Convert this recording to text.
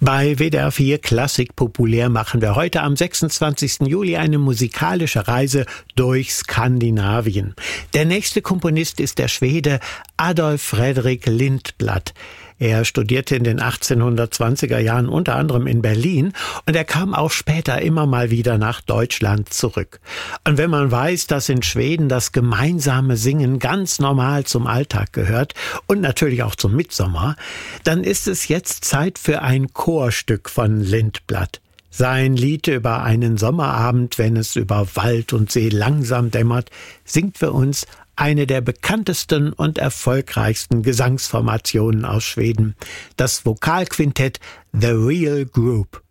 Bei WDR 4 Klassik populär machen wir heute am 26. Juli eine musikalische Reise durch Skandinavien. Der nächste Komponist ist der Schwede Adolf Fredrik Lindblad. Er studierte in den 1820er Jahren unter anderem in Berlin und er kam auch später immer mal wieder nach Deutschland zurück. Und wenn man weiß, dass in Schweden das gemeinsame Singen ganz normal zum Alltag gehört und natürlich auch zum Mitsommer, dann ist es jetzt Zeit für ein Chorstück von Lindblad. Sein Lied über einen Sommerabend, wenn es über Wald und See langsam dämmert, singt für uns eine der bekanntesten und erfolgreichsten Gesangsformationen aus Schweden, das Vokalquintett The Real Group.